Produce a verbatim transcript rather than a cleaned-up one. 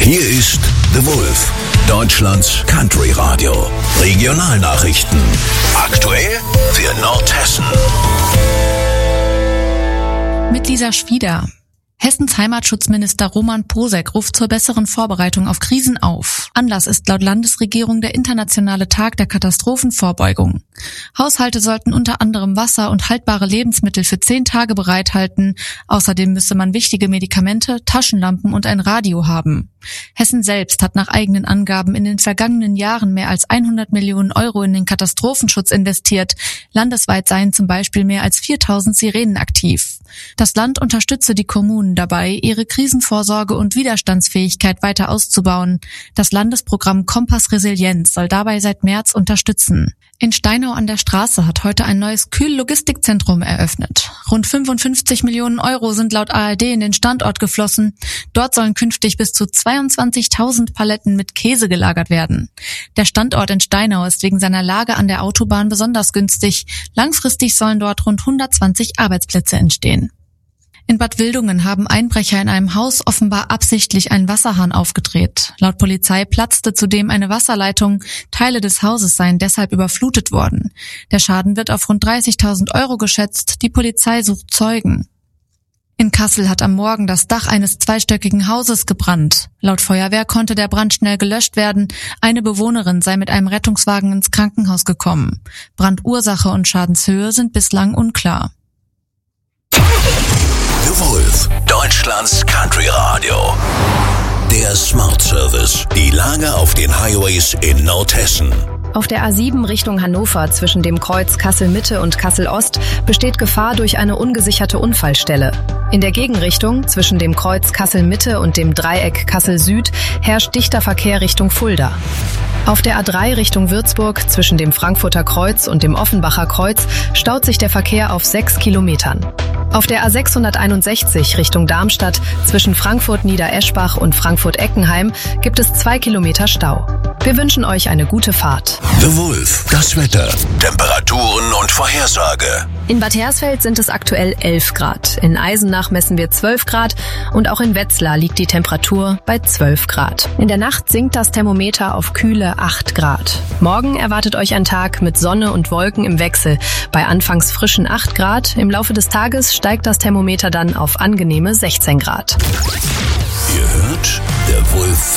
Hier ist The Wolf, Deutschlands Country Radio. Regionalnachrichten. Aktuell für Nordhessen. Mit Lisa Schwieder. Hessens Heimatschutzminister Roman Posek ruft zur besseren Vorbereitung auf Krisen auf. Anlass ist laut Landesregierung der internationale Tag der Katastrophenvorbeugung. Haushalte sollten unter anderem Wasser und haltbare Lebensmittel für zehn Tage bereithalten. Außerdem müsse man wichtige Medikamente, Taschenlampen und ein Radio haben. Hessen selbst hat nach eigenen Angaben in den vergangenen Jahren mehr als hundert Millionen Euro in den Katastrophenschutz investiert. Landesweit seien zum Beispiel mehr als viertausend Sirenen aktiv. Das Land unterstütze die Kommunen dabei, ihre Krisenvorsorge und Widerstandsfähigkeit weiter auszubauen. Das Landesprogramm Kompass Resilienz soll dabei seit März unterstützen. In Steinau an der Straße hat heute ein neues Kühl-Logistikzentrum eröffnet. Rund fünfundfünfzig Millionen Euro sind laut A R D in den Standort geflossen. Dort sollen künftig bis zu zweiundzwanzigtausend Paletten mit Käse gelagert werden. Der Standort in Steinau ist wegen seiner Lage an der Autobahn besonders günstig. Langfristig sollen dort rund hundertzwanzig Arbeitsplätze entstehen. In Bad Wildungen haben Einbrecher in einem Haus offenbar absichtlich einen Wasserhahn aufgedreht. Laut Polizei platzte zudem eine Wasserleitung. Teile des Hauses seien deshalb überflutet worden. Der Schaden wird auf rund dreißigtausend Euro geschätzt. Die Polizei sucht Zeugen. In Kassel hat am Morgen das Dach eines zweistöckigen Hauses gebrannt. Laut Feuerwehr konnte der Brand schnell gelöscht werden. Eine Bewohnerin sei mit einem Rettungswagen ins Krankenhaus gekommen. Brandursache und Schadenshöhe sind bislang unklar. The Wolf, Deutschlands Country Radio. Der Smart Service. Die Lage auf den Highways in Nordhessen. Auf der A sieben Richtung Hannover zwischen dem Kreuz Kassel-Mitte und Kassel-Ost besteht Gefahr durch eine ungesicherte Unfallstelle. In der Gegenrichtung zwischen dem Kreuz Kassel-Mitte und dem Dreieck Kassel-Süd herrscht dichter Verkehr Richtung Fulda. Auf der A drei Richtung Würzburg zwischen dem Frankfurter Kreuz und dem Offenbacher Kreuz staut sich der Verkehr auf sechs Kilometern. Auf der A sechshunderteinundsechzig Richtung Darmstadt zwischen Frankfurt-Niedereschbach und Frankfurt-Eckenheim gibt es zwei Kilometer Stau. Wir wünschen euch eine gute Fahrt. The Wolf, das Wetter, Temperaturen und Vorhersage. In Bad Hersfeld sind es aktuell elf Grad. In Eisenach messen wir zwölf Grad und auch in Wetzlar liegt die Temperatur bei zwölf Grad. In der Nacht sinkt das Thermometer auf kühle acht Grad. Morgen erwartet euch ein Tag mit Sonne und Wolken im Wechsel. Bei anfangs frischen acht Grad, im Laufe des Tages steigt das Thermometer dann auf angenehme sechzehn Grad. Ihr hört, der Wolf